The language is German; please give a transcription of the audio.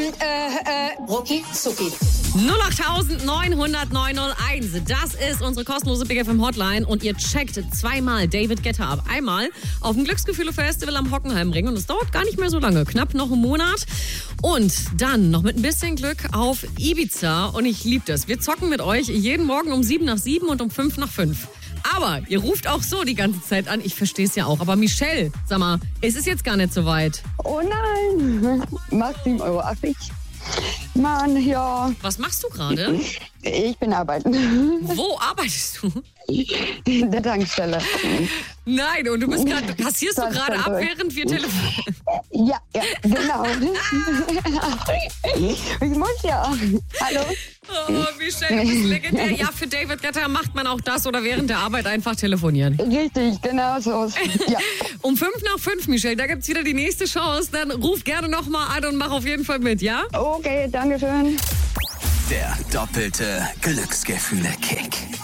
Rucki Zucki. 08900 Das ist unsere kostenlose Big FM Hotline und ihr checkt zweimal David Guetta ab. Einmal auf dem Glücksgefühle-Festival am Hockenheimring und es dauert gar nicht mehr so lange, knapp noch einen Monat. Und dann noch mit ein bisschen Glück auf Ibiza und ich liebe das. Wir zocken mit euch jeden Morgen um 7 nach 7 und um 5 nach 5. Aber ihr ruft auch so die ganze Zeit an, ich verstehe es ja auch. Aber Michelle, sag mal, es ist jetzt gar nicht so weit. Oh nein, macht 7,80 Euro. Mann, ja. Was machst du gerade? Ich bin arbeiten. Wo arbeitest du? In der Tankstelle. Nein, und du bist gerade, passierst du gerade ab, während wir telefonieren? Ja, genau. Ich muss ja. Hallo? Oh, Michelle, du bist legendär. Ja, für David Guetta macht man auch das oder während der Arbeit einfach telefonieren. Richtig, genau so. Ja. Um 5 nach 5, Michelle, da gibt's wieder die nächste Chance. Dann ruf gerne nochmal an und mach auf jeden Fall mit, ja? Okay, danke schön. Der doppelte Glücksgefühle-Kick.